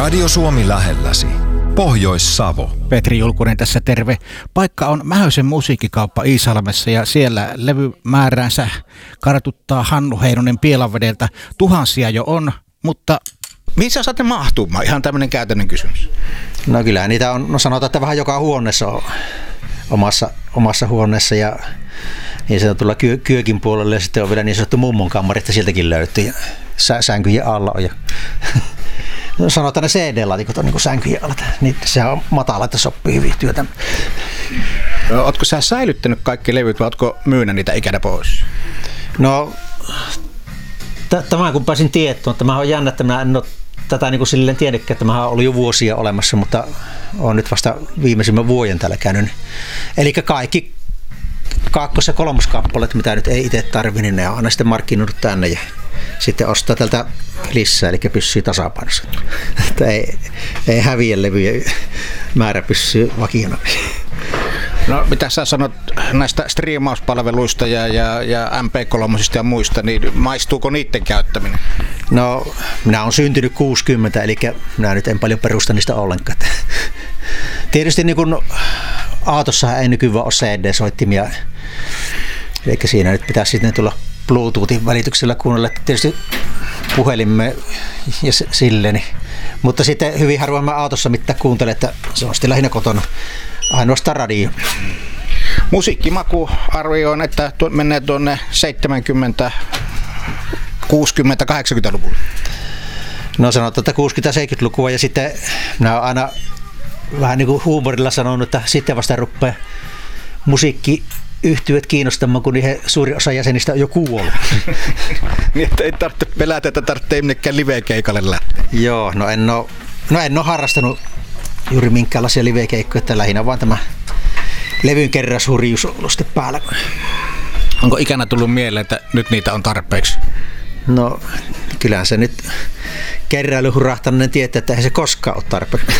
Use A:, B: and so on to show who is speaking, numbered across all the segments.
A: Radio Suomi lähelläsi. Pohjois-Savo.
B: Petri Julkunen tässä terve. Paikka on Mähösen musiikkikauppa Iisalmessa ja siellä levymääränsä kartuttaa Hannu Heinonen Pielanvedeltä. Tuhansia jo on, mutta missä saatte mahtumaan? Ihan tämmöinen käytännön kysymys.
C: No kyllä niitä on, sanotaan, että vähän joka huoneessa on omassa huoneessa ja niin se on tulla kyökin puolelle ja sitten on vielä niin sanottu mummon kammari, että sieltäkin löytyy ja sänkyjen alla on ja sanotaan ne CD-laatikot on niin kuin sänkyjen alla, niin se on matala, että sopii hyvin työtä.
B: Ootko sä säilyttänyt kaikki levyt vai ootko myynyt niitä ikänä pois?
C: No tämä kun pääsin tietoon, tämä on jännä, että minä en ole tätä niin kuin silleen tiedäkään, että mä oon ollut jo vuosia olemassa, mutta olen nyt vasta viimeisimmän vuoden täällä käynyt. Eli kaikki kakkos- ja kolmoskappaleet, mitä nyt ei itse tarvitse, niin ne on aina sitten markkinoinut tänne ja sitten ostaa tältä lisää, eli pysyy tasapainossa. Että ei häviä levyjä, määrä pysyy vakiona.
B: No mitä sä sanot näistä striimauspalveluista ja MP3 ja muista, niin maistuuko niiden käyttäminen?
C: No minä olen syntynyt 60, eli minä nyt en paljon perusta niistä ollenkaan. Tietysti niin kun autossahan ei nykyään ole CD-soittimia, eli siinä nyt pitäisi sitten tulla Bluetoothin välityksellä kuunnella, tietysti puhelimme ja silleen. Mutta sitten hyvin harvoin mä autossa mitään kuuntelen, että se on sitten lähinnä kotona. Ainoastaan radio.
B: Musiikkimaku arvioin, että menee tuonne 70, 60, 80-luvulle.
C: No sanotaan, että 60-70-lukua ja sitten minä olen aina vähän niin kuin huumorilla sanonut, että sitten vasta rupeaa musiikkiyhtyöt kiinnostamaan, kun niihin suuri osa jäsenistä on jo kuollut.
B: Niin, että ei tarvitse pelätä, että tarvitsee minnekään live-keikalle lähteä.
C: Joo, no en ole harrastanut juuri minkäänlaisia live-keikkoja, että lähinnä vaan tämä levyn kerrashurjuus on ollut sitten päällä.
B: Onko ikänä tullut mieleen, että nyt niitä on tarpeeksi?
C: No kyllähän se nyt keräily hurahtaneen tietää, että eihän se koskaan ole tarpeeksi.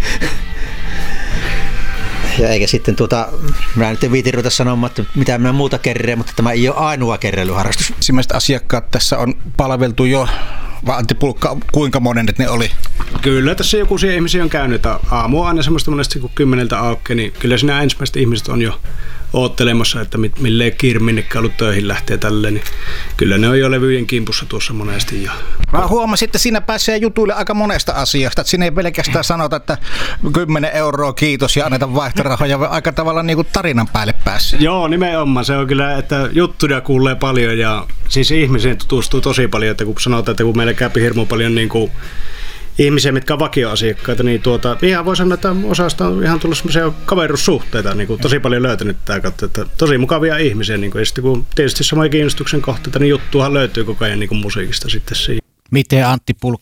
C: Ja eikä sitten minä nyt en viitin ruveta sanomaan, että mitä minä muuta kerreen, mutta tämä ei ole ainoa keräilyharrastus.
B: Ensimmäiset asiakkaat tässä on palveltu jo, vai Antti Pulkka, kuinka monen ne oli?
D: Kyllä, tässä joku ihmisiä on käynyt, että aamu on aina semmoista monesti kun 10 aukeaa, niin kyllä siinä ensimmäiset ihmiset on jo oottelemassa, että milleen kiire minnekään ollut töihin lähtee tälleen, niin kyllä ne on jo levyjen kimpussa tuossa monesti.
B: Mä huomasin, että siinä pääsee jutuille aika monesta asiasta, että siinä ei pelkästään sanota, että 10 euroa kiitos ja anneta vaihtorahoja, vaan aika tavalla niin kuin tarinan päälle pääsee.
D: Joo, nimenomaan. Se on kyllä, että juttuja kuulee paljon ja siis ihmisiin tutustuu tosi paljon, että kun sanotaan, että kun meillä käy hirmu paljon niin kuin ihmisiä, mitkä on vakioasiakkaita, niin ihan voi sanoa, että osasta on ihan tullut semmoisia kaverussuhteita, niin kuin tosi paljon löytänyt tätä kautta, että tosi mukavia ihmisiä, niin kuin, ja sitten kun tietysti samoja kiinnostuksen kohteita, niin juttuahan löytyy koko ajan niin kuin musiikista sitten siinä.
B: Miten Antti Pulkka